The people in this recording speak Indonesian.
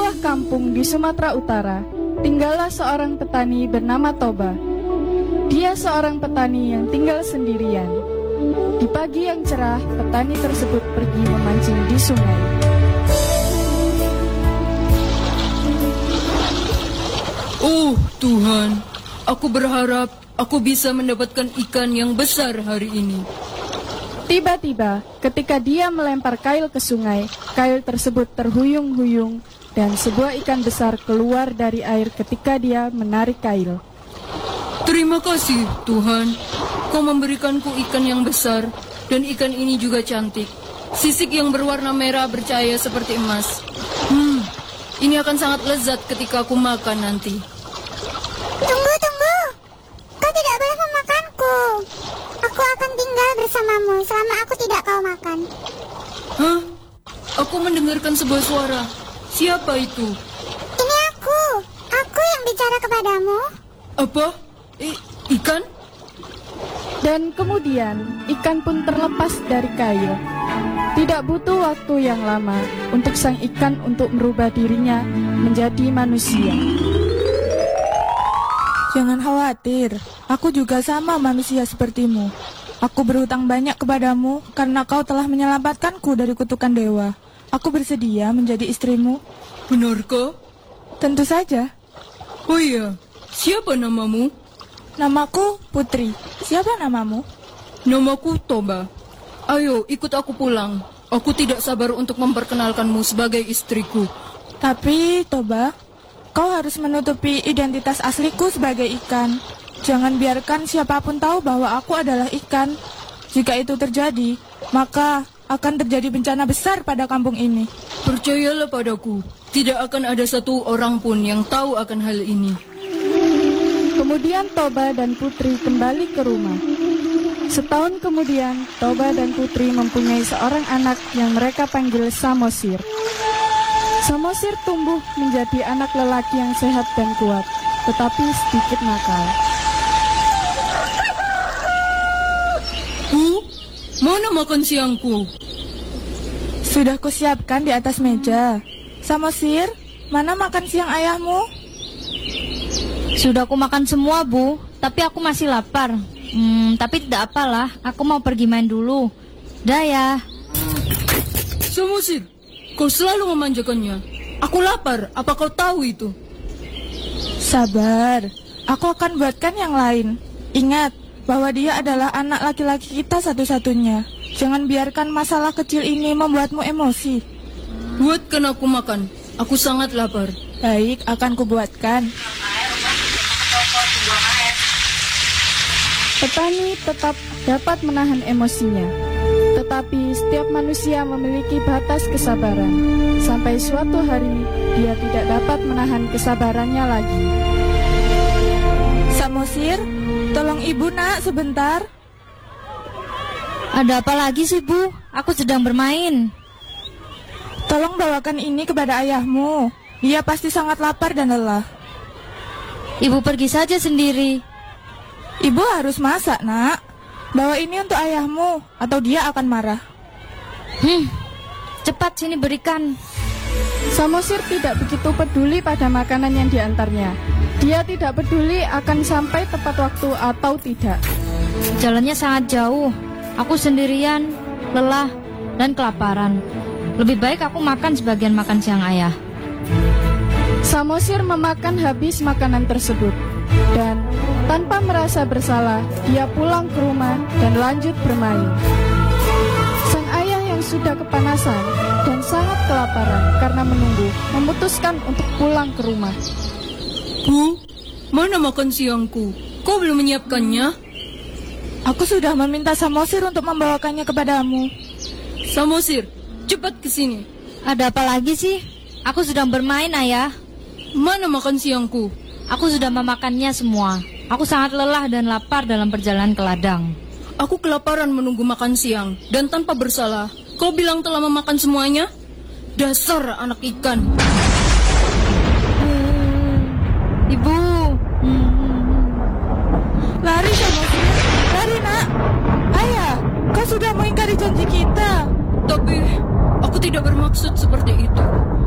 sebuah kampung di Sumatera Utara, tinggallah seorang petani bernama Toba. Dia seorang petani yang tinggal sendirian. Di pagi yang cerah, petani tersebut pergi memancing di sungai. Oh Tuhan, aku berharap aku bisa mendapatkan ikan yang besar hari ini. Tiba-tiba, ketika dia melempar kail ke sungai, kail tersebut terhuyung-huyung dan sebuah ikan besar keluar dari air ketika dia menarik kail. Terima kasih Tuhan, Kau memberikanku ikan yang besar dan ikan ini juga cantik. Sisik yang berwarna merah bercahaya seperti emas. Ini akan sangat lezat ketika aku makan nanti. Tunggu. Kau tidak boleh memakanku. Aku akan tinggal bersamamu selama aku tidak kau makan. Hah? Aku mendengarkan sebuah suara. Siapa itu? Ini aku. Aku yang bicara kepadamu. Apa? Ikan? Dan kemudian, ikan pun terlepas dari kail. Tidak butuh waktu yang lama untuk sang ikan untuk merubah dirinya menjadi manusia. Jangan khawatir, aku juga sama manusia sepertimu. Aku berhutang banyak kepadamu karena kau telah menyelamatkanku dari kutukan dewa. Aku bersedia menjadi istrimu. Benarkah? Tentu saja. Oh iya, siapa namamu? Namaku Putri. Siapa namamu? Namaku Toba. Ayo, ikut aku pulang. Aku tidak sabar untuk memperkenalkanmu sebagai istriku. Tapi, Toba, kau harus menutupi identitas asliku sebagai ikan. Jangan biarkan siapapun tahu bahwa aku adalah ikan. Jika itu terjadi, maka akan terjadi bencana besar pada kampung ini. Percayalah padaku, tidak akan ada satu orang pun yang tahu akan hal ini. Kemudian Toba dan Putri kembali ke rumah. Setahun kemudian, Toba dan Putri mempunyai seorang anak yang mereka panggil Samosir. Samosir tumbuh menjadi anak lelaki yang sehat dan kuat, tetapi sedikit nakal. Mana makan siangku? Sudah kusiapkan di atas meja. Samosir, mana makan siang ayahmu? Sudah aku makan semua, Bu. Tapi aku masih lapar. Tapi tidak apalah, aku mau pergi main dulu. Dah ya. Samosir, kau selalu memanjakannya. Aku lapar, apa kau tahu itu? Sabar, aku akan buatkan yang lain. Ingat bahwa dia adalah anak laki-laki kita satu-satunya. Jangan biarkan masalah kecil ini membuatmu emosi. Buatkan aku makan, aku sangat lapar. Baik, akan kubuatkan. Petani tetap dapat menahan emosinya, tetapi setiap manusia memiliki batas kesabaran. Sampai suatu hari, dia tidak dapat menahan kesabarannya lagi. Samosir, tolong ibu nak sebentar. Ada apa lagi sih, Bu? Aku sedang bermain. Tolong bawakan ini kepada ayahmu. Dia pasti sangat lapar dan lelah. Ibu pergi saja sendiri. Ibu harus masak, nak. Bawa ini untuk ayahmu, atau dia akan marah. Cepat sini berikan. Samosir tidak begitu peduli pada makanan yang diantarnya. Dia tidak peduli akan sampai tepat waktu atau tidak. Jalannya sangat jauh. Aku sendirian, lelah, dan kelaparan. Lebih baik aku makan sebagian makan siang ayah. Samosir memakan habis makanan tersebut. Dan tanpa merasa bersalah, dia pulang ke rumah dan lanjut bermain. Sang ayah yang sudah kepanasan dan sangat kelaparan karena menunggu, memutuskan untuk pulang ke rumah. Bu, mana makan siangku? Kau belum menyiapkannya? Aku sudah meminta Samosir untuk membawakannya kepadamu. Samosir, cepat ke sini. Ada apa lagi sih? Aku sedang bermain, ayah. Mana makan siangku? Aku sudah memakannya semua. Aku sangat lelah dan lapar dalam perjalanan ke ladang. Aku kelaparan menunggu makan siang dan tanpa bersalah. Kau bilang telah memakan semuanya? Dasar anak ikan. Ibu. Lari, Samosir. Lari, nak. Ayah, kau sudah mengingkari janji kita. Tapi aku tidak bermaksud seperti itu.